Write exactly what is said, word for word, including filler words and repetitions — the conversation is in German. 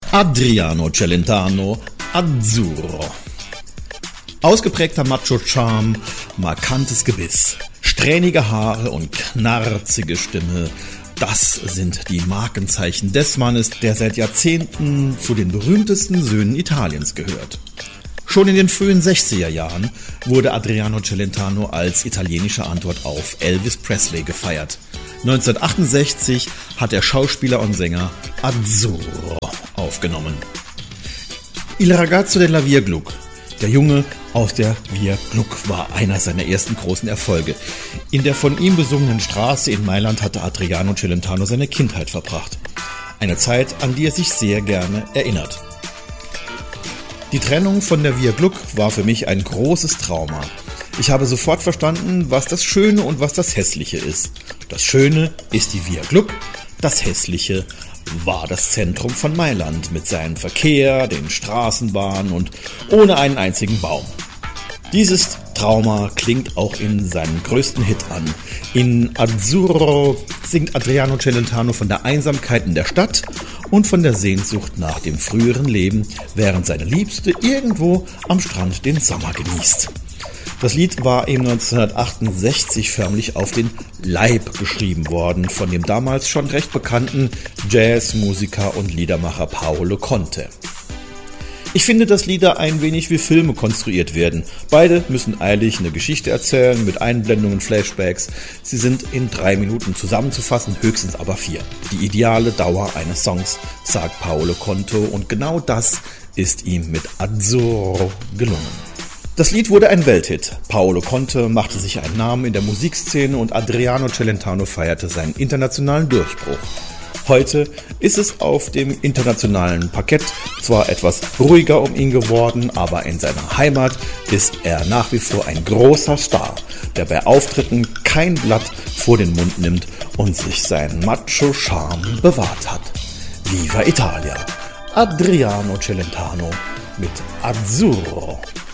Adriano Celentano, Azzurro. Ausgeprägter Macho-Charme, markantes Gebiss, strähnige Haare und knarzige Stimme, das sind die Markenzeichen des Mannes, der seit Jahrzehnten zu den berühmtesten Söhnen Italiens gehört. Schon in den frühen sechziger Jahren wurde Adriano Celentano als italienische Antwort auf Elvis Presley gefeiert. neunzehnhundertachtundsechzig hat der Schauspieler und Sänger Azzurro aufgenommen. Il ragazzo della Via Gluck, der Junge aus der Via Gluck, war einer seiner ersten großen Erfolge. In der von ihm besungenen Straße in Mailand hatte Adriano Celentano seine Kindheit verbracht. Eine Zeit, an die er sich sehr gerne erinnert. Die Trennung von der Via Gluck war für mich ein großes Trauma. Ich habe sofort verstanden, was das Schöne und was das Hässliche ist. Das Schöne ist die Via Gluck, das Hässliche war das Zentrum von Mailand mit seinem Verkehr, den Straßenbahnen und ohne einen einzigen Baum. Dieses Trauma klingt auch in seinem größten Hit an. In Azzurro singt Adriano Celentano von der Einsamkeit in der Stadt und von der Sehnsucht nach dem früheren Leben, während seine Liebste irgendwo am Strand den Sommer genießt. Das Lied war ihm neunzehnhundertachtundsechzig förmlich auf den Leib geschrieben worden von dem damals schon recht bekannten Jazzmusiker und Liedermacher Paolo Conte. Ich finde, dass Lieder ein wenig wie Filme konstruiert werden. Beide müssen eilig eine Geschichte erzählen mit Einblendungen, Flashbacks. Sie sind in drei Minuten zusammenzufassen, höchstens aber vier. Die ideale Dauer eines Songs, sagt Paolo Conte, und genau das ist ihm mit Azzurro gelungen. Das Lied wurde ein Welthit. Paolo Conte machte sich einen Namen in der Musikszene und Adriano Celentano feierte seinen internationalen Durchbruch. Heute ist es auf dem internationalen Parkett zwar etwas ruhiger um ihn geworden, aber in seiner Heimat ist er nach wie vor ein großer Star, der bei Auftritten kein Blatt vor den Mund nimmt und sich seinen Macho-Charme bewahrt hat. Viva Italia! Adriano Celentano mit Azzurro.